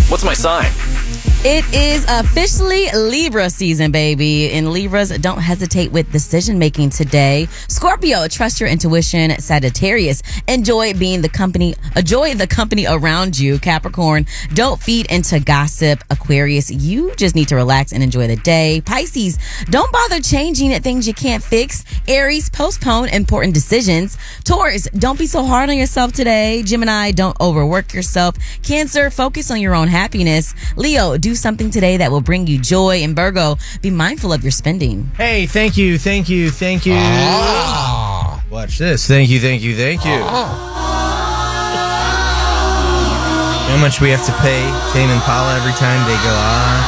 What's my sign? It is officially Libra season, baby. And Libras, don't hesitate with decision making today. Scorpio, trust your intuition. Sagittarius, enjoy the company around you. Capricorn, don't feed into gossip. Aquarius, you just need to relax and enjoy the day. Pisces, don't bother changing things you can't fix. Aries, postpone important decisions. Taurus, don't be so hard on yourself today. Gemini, don't overwork yourself. Cancer, focus on your own happiness. Leo, do something today that will bring you joy. And Virgo, be mindful of your spending. Hey, thank you. Watch this. Thank you. How much we have to pay Tame Impala every time they go